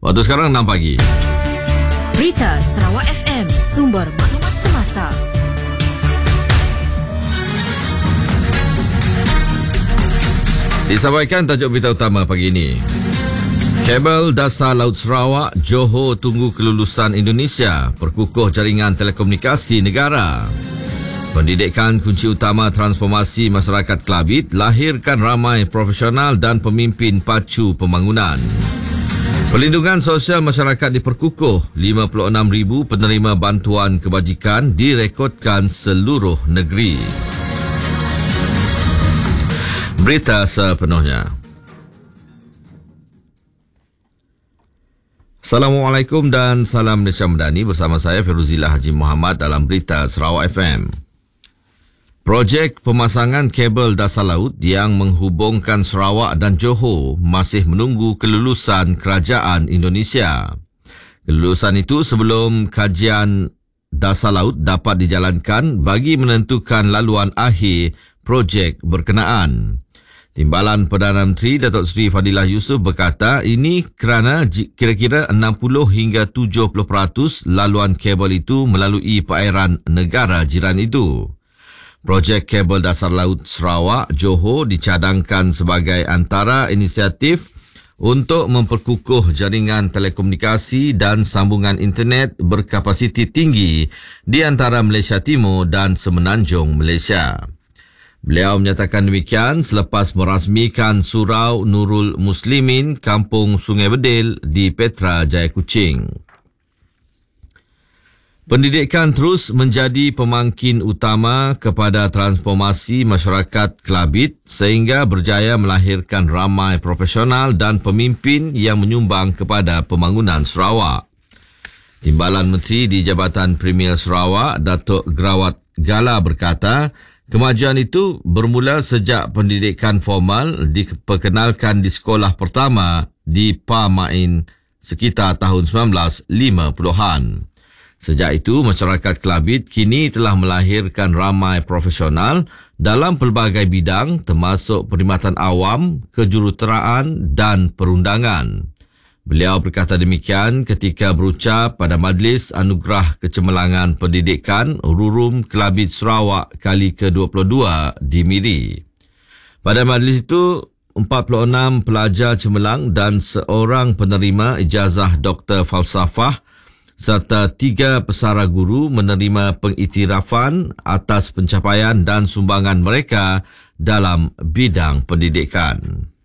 Waktu sekarang 6 pagi. Berita Sarawak FM, sumber maklumat semasa. Disampaikan tajuk berita utama pagi ini. Kabel Dasar Laut Sarawak, Johor tunggu kelulusan Indonesia, perkukuh jaringan telekomunikasi negara. Pendidikan kunci utama transformasi masyarakat Kelabit, lahirkan ramai profesional dan pemimpin pacu pembangunan. Perlindungan sosial masyarakat diperkukuh, 56,000 penerima bantuan kebajikan direkodkan seluruh negeri. Berita sepenuhnya. Assalamualaikum dan salam Malaysia Madani, bersama saya Firuzillah Haji Muhammad dalam Berita Sarawak FM. Projek pemasangan kabel dasar laut yang menghubungkan Sarawak dan Johor masih menunggu kelulusan Kerajaan Indonesia. Kelulusan itu sebelum kajian dasar laut dapat dijalankan bagi menentukan laluan akhir projek berkenaan. Timbalan Perdana Menteri Datuk Seri Fadilah Yusof berkata ini kerana kira-kira 60 hingga 70% laluan kabel itu melalui perairan negara jiran itu. Projek kabel dasar laut Sarawak Johor dicadangkan sebagai antara inisiatif untuk memperkukuh jaringan telekomunikasi dan sambungan internet berkapasiti tinggi di antara Malaysia Timur dan Semenanjung Malaysia. Beliau menyatakan demikian selepas merasmikan Surau Nurul Muslimin Kampung Sungai Bedil di Petra Jaya Kuching. Pendidikan terus menjadi pemangkin utama kepada transformasi masyarakat Kelabit sehingga berjaya melahirkan ramai profesional dan pemimpin yang menyumbang kepada pembangunan Sarawak. Timbalan Menteri di Jabatan Premier Sarawak, Datuk Grawat Gala berkata, kemajuan itu bermula sejak pendidikan formal diperkenalkan di sekolah pertama di Pamain sekitar tahun 1950-an. Sejak itu, masyarakat Kelabit kini telah melahirkan ramai profesional dalam pelbagai bidang termasuk perkhidmatan awam, kejuruteraan dan perundangan. Beliau berkata demikian ketika berucap pada Majlis Anugerah Kecemerlangan Pendidikan Rurum Kelabit Sarawak kali ke-22 di Miri. Pada majlis itu, 46 pelajar cemerlang dan seorang penerima ijazah Doktor Falsafah serta 3 pesara guru menerima pengiktirafan atas pencapaian dan sumbangan mereka dalam bidang pendidikan.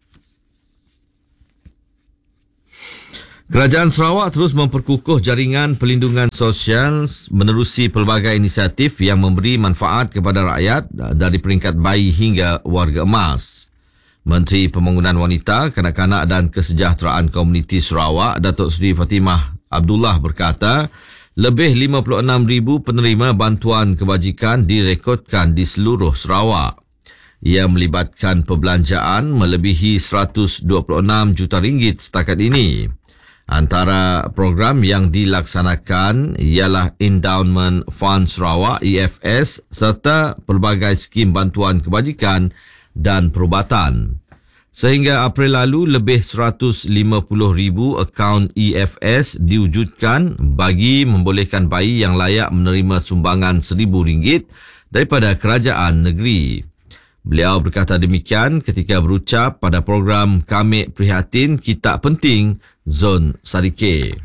Kerajaan Sarawak terus memperkukuh jaringan perlindungan sosial menerusi pelbagai inisiatif yang memberi manfaat kepada rakyat dari peringkat bayi hingga warga emas. Menteri Pembangunan Wanita, Kanak-kanak dan Kesejahteraan Komuniti Sarawak, Datuk Seri Fatimah Abdullah berkata, lebih 56,000 penerima bantuan kebajikan direkodkan di seluruh Sarawak. Ia melibatkan perbelanjaan melebihi 126 juta ringgit setakat ini. Antara program yang dilaksanakan ialah Endowment Fund Sarawak EFS serta pelbagai skim bantuan kebajikan dan perubatan. Sehingga April lalu, lebih 150,000 akaun EFS diwujudkan bagi membolehkan bayi yang layak menerima sumbangan RM1,000 daripada kerajaan negeri. Beliau berkata demikian ketika berucap pada program Kamik Prihatin Kitak Penting Zon Sarike.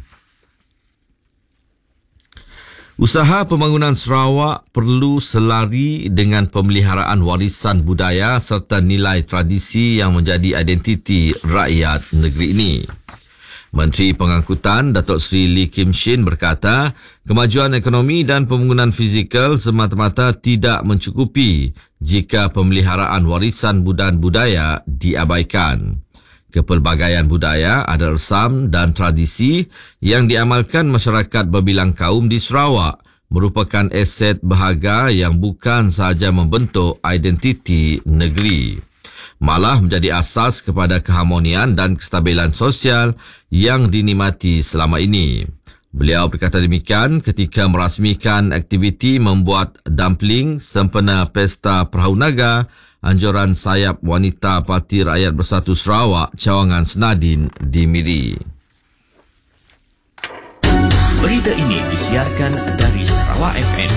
Usaha pembangunan Sarawak perlu selari dengan pemeliharaan warisan budaya serta nilai tradisi yang menjadi identiti rakyat negeri ini. Menteri Pengangkutan Datuk Seri Lee Kim Shin berkata, kemajuan ekonomi dan pembangunan fizikal semata-mata tidak mencukupi jika pemeliharaan warisan budaya diabaikan. Kepelbagaian budaya, adat resam dan tradisi yang diamalkan masyarakat berbilang kaum di Sarawak merupakan aset berharga yang bukan sahaja membentuk identiti negeri, malah menjadi asas kepada keharmonian dan kestabilan sosial yang dinikmati selama ini. Beliau berkata demikian ketika merasmikan aktiviti membuat dumpling sempena Pesta Perahu Naga Anjuran Sayap Wanita Parti Rakyat Bersatu Sarawak, Cawangan Senadin di Miri. Berita ini disiarkan dari Sarawak FM.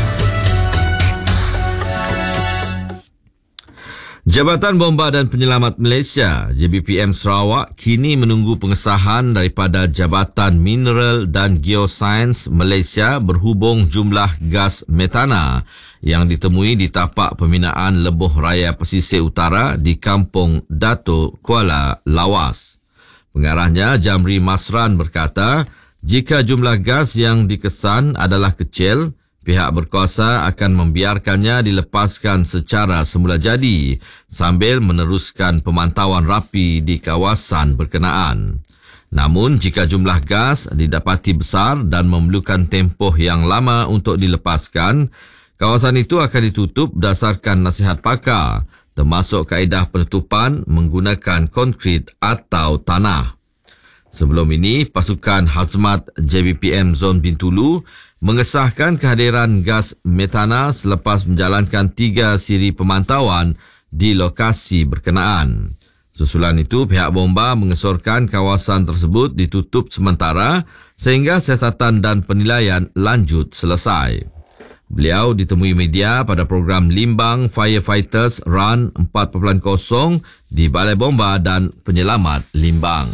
Jabatan Bomba dan Penyelamat Malaysia JBPM Sarawak kini menunggu pengesahan daripada Jabatan Mineral dan Geosains Malaysia berhubung jumlah gas metana yang ditemui di tapak pembinaan Lebuh Raya Pesisir Utara di Kampung Datuk, Kuala Lawas. Pengarahnya Jamri Masran berkata, jika jumlah gas yang dikesan adalah kecil, pihak berkuasa akan membiarkannya dilepaskan secara semula jadi sambil meneruskan pemantauan rapi di kawasan berkenaan. Namun, jika jumlah gas didapati besar dan memerlukan tempoh yang lama untuk dilepaskan, kawasan itu akan ditutup berdasarkan nasihat pakar, termasuk kaedah penutupan menggunakan konkrit atau tanah. Sebelum ini, pasukan Hazmat JBPM Zon Bintulu mengesahkan kehadiran gas metana selepas menjalankan 3 siri pemantauan di lokasi berkenaan. Susulan itu, pihak Bomba mengesorkan kawasan tersebut ditutup sementara sehingga siasatan dan penilaian lanjut selesai. Beliau ditemui media pada program Limbang Firefighters Run 4.0 di Balai Bomba dan Penyelamat Limbang.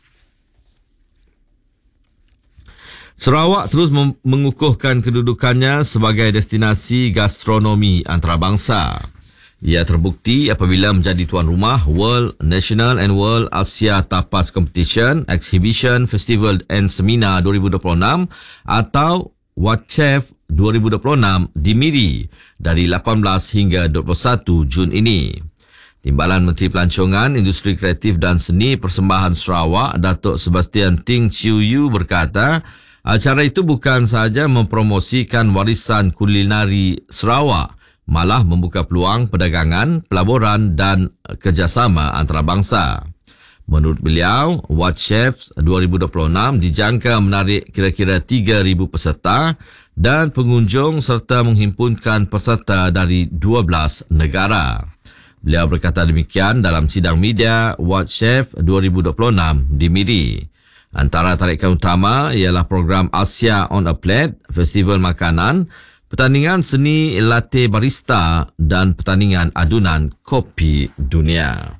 Sarawak terus mengukuhkan kedudukannya sebagai destinasi gastronomi antarabangsa. Ia terbukti apabila menjadi tuan rumah World National and World Asia Tapas Competition, Exhibition, Festival and Seminar 2026 atau WATCHEF 2026 di Miri dari 18 hingga 21 Jun ini. Timbalan Menteri Pelancongan, Industri Kreatif dan Seni Persembahan Sarawak, Datuk Sebastian Ting Chiu Yu berkata, acara itu bukan sahaja mempromosikan warisan kulinari Sarawak, malah membuka peluang perdagangan, pelaburan dan kerjasama antarabangsa. Menurut beliau, WATCHEF 2026 dijangka menarik kira-kira 3,000 peserta dan pengunjung serta menghimpunkan peserta dari 12 negara. Beliau berkata demikian dalam sidang media WATCHEF 2026 di Miri. Antara tarikan utama ialah program Asia on a Plate, festival makanan, pertandingan seni latte barista dan pertandingan adunan kopi dunia.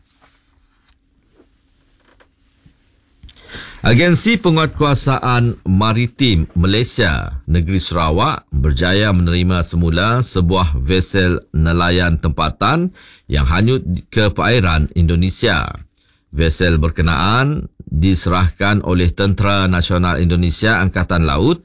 Agensi Penguatkuasaan Maritim Malaysia Negeri Sarawak berjaya menerima semula sebuah vesel nelayan tempatan yang hanyut ke perairan Indonesia. Vesel berkenaan diserahkan oleh Tentera Nasional Indonesia Angkatan Laut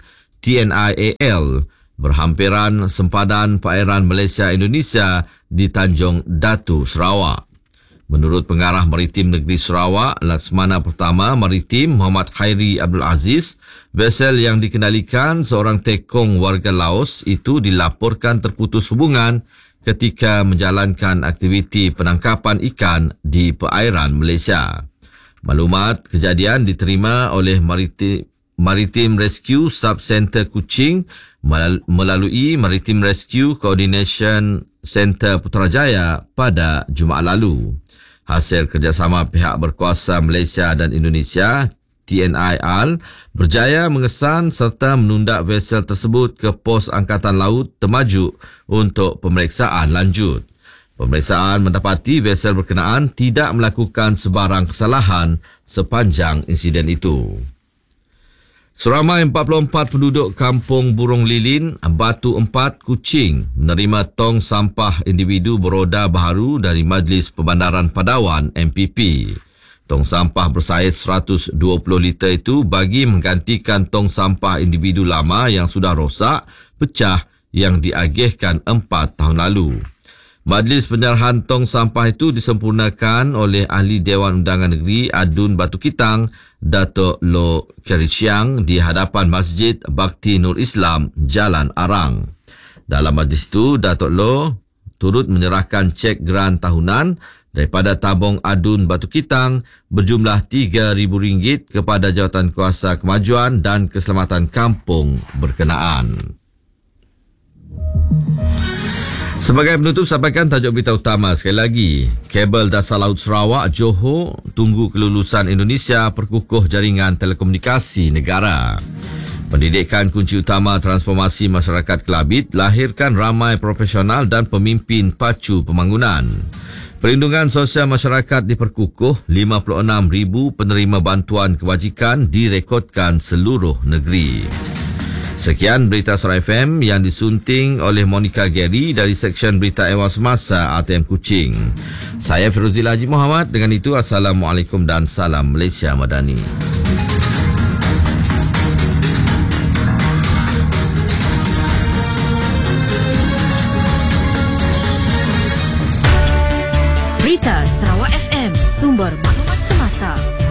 TNI-AL berhampiran sempadan perairan Malaysia-Indonesia di Tanjung Datu, Sarawak. Menurut Pengarah Maritim Negeri Sarawak, Laksmana Pertama Maritim Muhammad Khairi Abdul Aziz, vesel yang dikendalikan seorang tekong warga Laos itu dilaporkan terputus hubungan ketika menjalankan aktiviti penangkapan ikan di perairan Malaysia. Maklumat kejadian diterima oleh Maritime Rescue Sub-Center Kuching melalui Maritime Rescue Coordination Center Putrajaya pada Jumaat lalu. Hasil kerjasama pihak berkuasa Malaysia dan Indonesia, TNI-AL, berjaya mengesan serta menundak vesel tersebut ke pos Angkatan Laut Termajuk untuk pemeriksaan lanjut. Pemeriksaan mendapati vesel berkenaan tidak melakukan sebarang kesalahan sepanjang insiden itu. Seramai 44 penduduk Kampung Burung Lilin, Batu 4, Kuching menerima tong sampah individu beroda baharu dari Majlis Perbandaran Padawan MPP. Tong sampah bersaiz 120 liter itu bagi menggantikan tong sampah individu lama yang sudah rosak, pecah yang diagihkan 4 tahun lalu. Majlis penyerahan tong sampah itu disempurnakan oleh Ahli Dewan Undangan Negeri Adun Batu Kitang, Datuk Lo Kericiang di hadapan Masjid Bakti Nur Islam, Jalan Arang. Dalam majlis itu, Datuk Lo turut menyerahkan cek geran tahunan daripada tabung Adun Batu Kitang berjumlah RM3,000 kepada Jawatan Kuasa Kemajuan dan Keselamatan Kampung berkenaan. Sebagai penutup, sampaikan tajuk berita utama sekali lagi. Kabel Dasar Laut Sarawak, Johor, tunggu kelulusan Indonesia perkukuh jaringan telekomunikasi negara. Pendidikan kunci utama transformasi masyarakat Kelabit, lahirkan ramai profesional dan pemimpin pacu pembangunan. Perlindungan sosial masyarakat diperkukuh, 56,000 penerima bantuan kebajikan direkodkan seluruh negeri. Sekian Berita Sarawak FM yang disunting oleh Monica Gary dari Seksyen Berita Ewan Semasa ATM Kuching. Saya Firuzil Haji Muhammad. Dengan itu, Assalamualaikum dan Salam Malaysia Madani. Berita Sarawak FM, sumber maklumat semasa.